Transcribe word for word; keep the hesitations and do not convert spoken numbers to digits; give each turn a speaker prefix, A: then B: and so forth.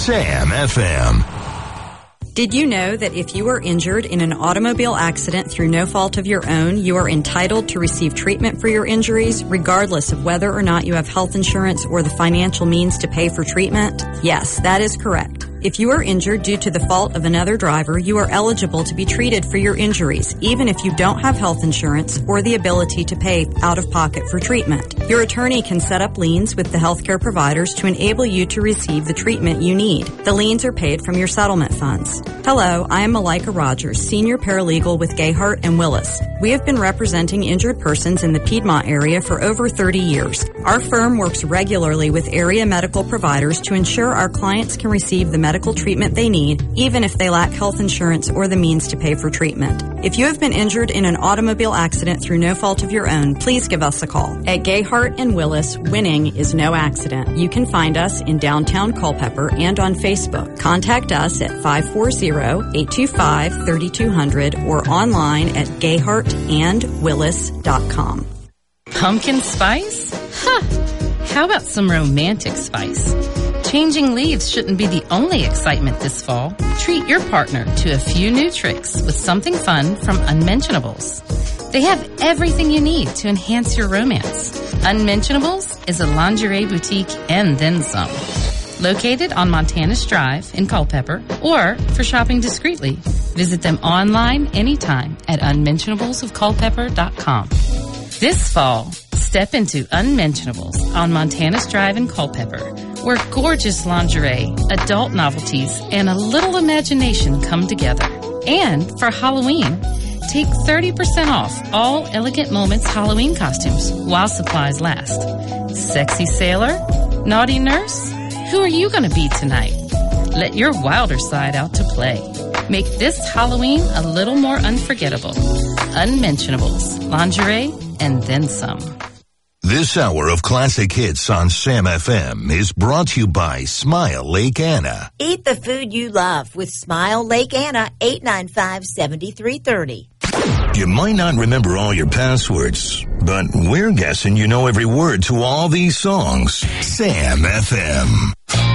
A: Sam F M.
B: Did you know that if you are injured in an automobile accident through no fault of your own, you are entitled to receive treatment for your injuries, regardless of whether or not you have health insurance or the financial means to pay for treatment? Yes, that is correct. If you are injured due to the fault of another driver, you are eligible to be treated for your injuries, even if you don't have health insurance or the ability to pay out of pocket for treatment. Your attorney can set up liens with the healthcare providers to enable you to receive the treatment you need. The liens are paid from your settlement funds. Hello, I am Malika Rogers, Senior Paralegal with Gayhart and Willis. We have been representing injured persons in the Piedmont area for over thirty years. Our firm works regularly with area medical providers to ensure our clients can receive the medical treatment they need, even if they lack health insurance or the means to pay for treatment. If you have been injured in an automobile accident through no fault of your own, please give us a call. At Gayhart and Willis, winning is no accident. You can find us in downtown Culpeper and on Facebook. Contact us at five four zero, eight two five, three two zero zero or online at gayhart and willis dot com.
C: Pumpkin spice? Huh! How about some romantic spice? Changing leaves shouldn't be the only excitement this fall. Treat your partner to a few new tricks with something fun from Unmentionables. They have everything you need to enhance your romance. Unmentionables is a lingerie boutique and then some. Located on Montanus Drive in Culpeper, or for shopping discreetly, visit them online anytime at unmentionables of culpeper dot com. This fall, step into Unmentionables on Montanus Drive in Culpeper, where gorgeous lingerie, adult novelties, and a little imagination come together. And for Halloween, take thirty percent off all Elegant Moments Halloween costumes while supplies last. Sexy sailor? Naughty nurse? Who are you going to be tonight? Let your wilder side out to play. Make this Halloween a little more unforgettable. Unmentionables, lingerie, and then some.
A: This hour of classic hits on Sam F M is brought to you by Smile Lake Anna.
D: Eat the food you love with Smile Lake Anna, eight nine five, seven three three zero.
A: You might not remember all your passwords, but we're guessing you know every word to all these songs. Sam F M.